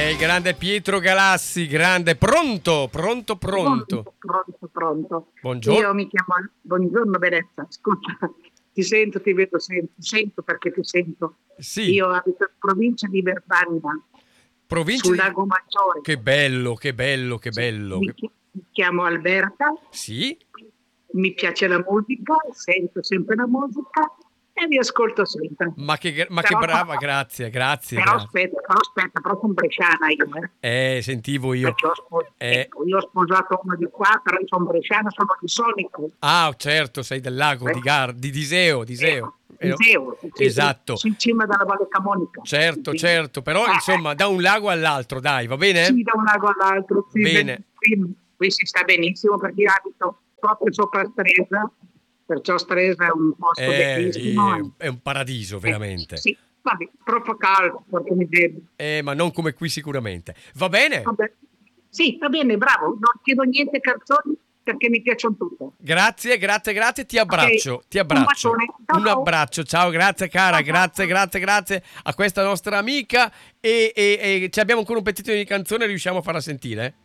il grande Pietro Galassi, grande, pronto. Pronto. Buongiorno. Io mi chiamo... Buongiorno Benetta, ascolta, ti sento, ti vedo, sento perché ti sento. Sì. Io abito in provincia di Verbania, sul Lago Maggiore. Che bello. Mi chiamo Alberta. Sì. Mi piace la musica, sento sempre la musica e vi ascolto sempre. Ma che brava, grazie. Però aspetta, però sono bresciana io. Sentivo io. Io ho sposato uno di qua, però io sono bresciana, sono di Sonico. Ah, certo, sei del lago di Diseo. Diseo, esatto. in cima della Valle Camonica. Certo, però insomma da un lago all'altro, dai, va bene? Sì, da un lago all'altro. Sì, bene. Qui si sta benissimo perché io abito proprio sopra Stresa, perciò Stresa è un posto bellissimo. È un paradiso, veramente. Sì, vabbè, troppo caldo, perché mi devo. Ma non come qui sicuramente. Va bene? Vabbè. Sì, va bene, bravo. Non chiedo niente canzoni perché mi piacciono tutte. Grazie, ti abbraccio. Okay. Un bacione. Un abbraccio, ciao, grazie cara, grazie a questa nostra amica e abbiamo ancora un pezzettino di canzone, riusciamo a farla sentire?